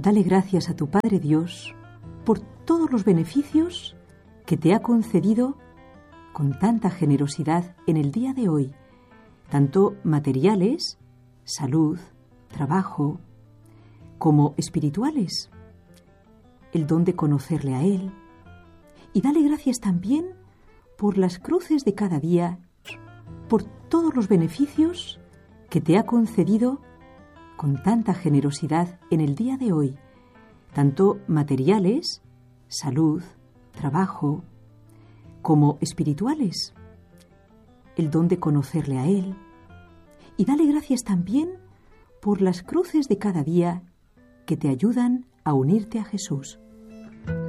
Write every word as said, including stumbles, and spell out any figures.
Dale gracias a tu Padre Dios por todos los beneficios que te ha concedido con tanta generosidad en el día de hoy, tanto materiales, salud, trabajo, como espirituales, el don de conocerle a Él. Y dale gracias también por las cruces de cada día, por todos los beneficios que te ha concedido con tanta generosidad en el día de hoy, tanto materiales, salud, trabajo, como espirituales, el don de conocerle a Él. Y dale gracias también por las cruces de cada día que te ayudan a unirte a Jesús.